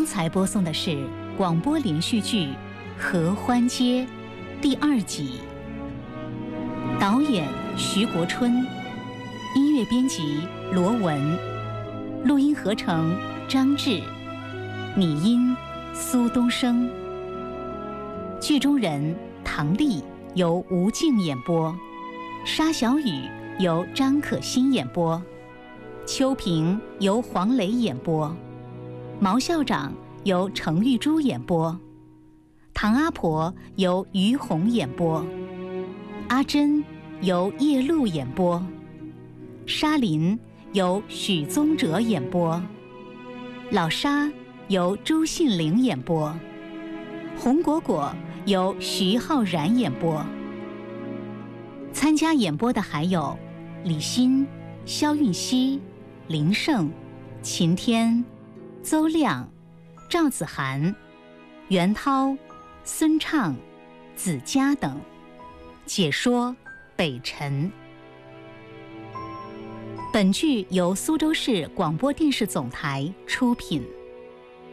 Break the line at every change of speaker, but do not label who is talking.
才播送的是广播连续剧《合欢街》第2集，导演徐国春，音乐编辑罗文，录音合成张志，拟音苏东升。剧中人唐丽由吴静演播，沙小雨由张可欣演播，秋萍由黄磊演播，毛校长由程玉珠演播，唐阿婆由于红演播，阿珍由叶露演播，沙林由许宗哲演播，老沙由朱信玲演播，红果果由徐浩然演播。参加演播的还有李欣、肖韵熙、林胜、秦天、邹亮、赵子涵、袁涛、孙畅、子佳等。解说北辰。本剧由苏州市广播电视总台出品。